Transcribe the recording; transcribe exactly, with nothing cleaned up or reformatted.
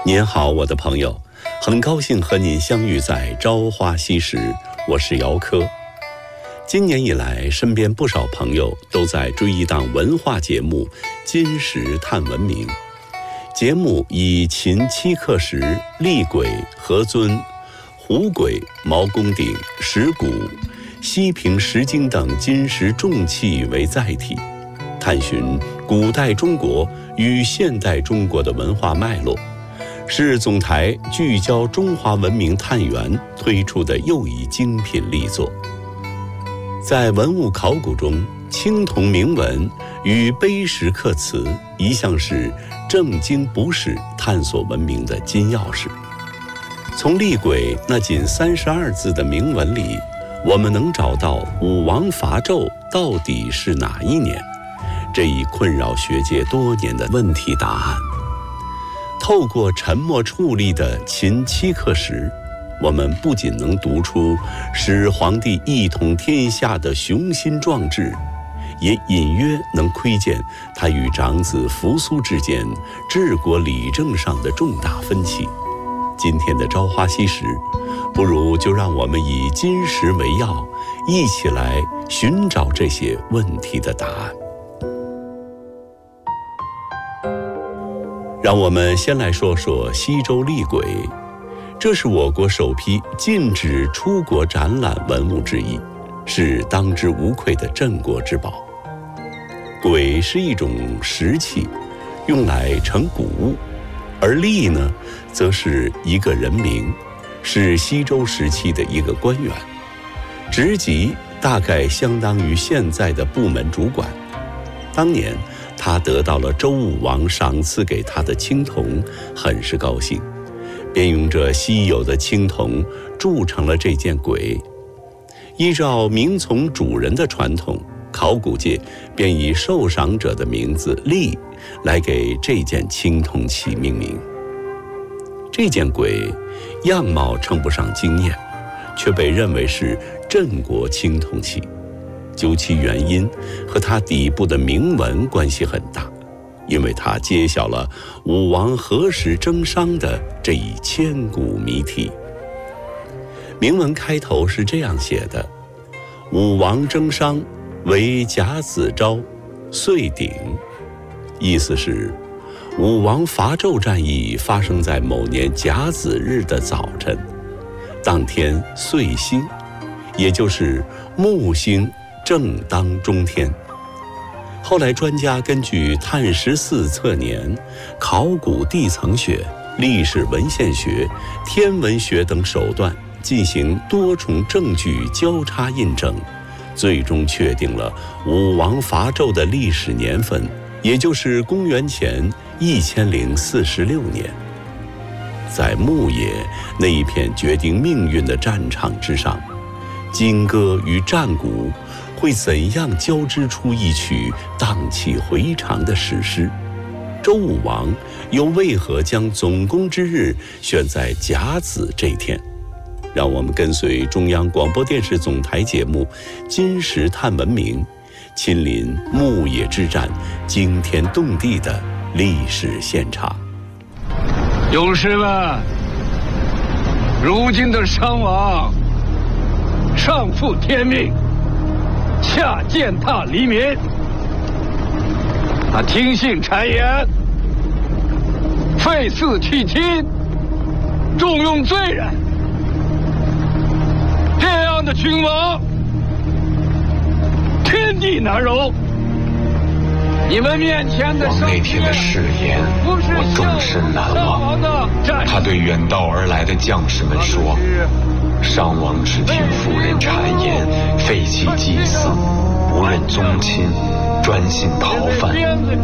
您好，我的朋友，很高兴和您相遇在朝花夕拾，我是姚科。今年以来，身边不少朋友都在追一档文化节目《金石探文明》。节目以秦七刻石、厉鬼、何尊、虎鬼、毛公鼎、石鼓、西平石经等金石重器为载体，探寻古代中国与现代中国的文化脉络，是总台聚焦中华文明探源推出的又一精品力作。在文物考古中，青铜铭文与碑石刻词一向是正经不是探索文明的金钥匙。从厉鬼那仅三十二字的铭文里，我们能找到武王伐纣到底是哪一年这一困扰学界多年的问题答案。透过沉默矗立的秦七刻石，我们不仅能读出使皇帝一统天下的雄心壮志，也隐约能窥见他与长子扶苏之间治国理政上的重大分歧。今天的朝花夕拾，不如就让我们以金石为药，一起来寻找这些问题的答案。让我们先来说说西周厉鬼，这是我国首批禁止出国展览文物之一，是当之无愧的镇国之宝。鬼是一种石器，用来盛谷物，而厉呢，则是一个人名，是西周时期的一个官员，职级大概相当于现在的部门主管。当年他得到了周武王赏赐给他的青铜，很是高兴，便用这稀有的青铜铸成了这件鬼。依照名从主人的传统，考古界便以受赏者的名字厉来给这件青铜器命名。这件鬼样貌称不上惊艳，却被认为是镇国青铜器。究其原因，和它底部的铭文关系很大，因为它揭晓了武王何时征商的这一千古谜题。铭文开头是这样写的：武王征商，为甲子朝，岁鼎。意思是武王伐纣战役发生在某年甲子日的早晨，当天岁星，也就是木星正当中天。后来专家根据碳十四测年、考古地层学、历史文献学、天文学等手段进行多重证据交叉印证，最终确定了武王伐纣的历史年份，也就是公元前一千零四十六年。在牧野那一片决定命运的战场之上，金戈与战鼓会怎样交织出一曲荡气回肠的史诗？周武王又为何将总攻之日选在甲子这天？让我们跟随中央广播电视总台节目《金石探文明》，亲临牧野之战惊天动地的历史现场。 勇士们，如今的商王上负天命，下践踏黎民，他听信谗言，废嗣弃亲，重用罪人，这样的君王天地难容。你们面前的王那天的誓言我终身难忘。他对远道而来的将士们说，商王只听妇人谗言，废弃祭祀，不认宗亲，专信逃犯，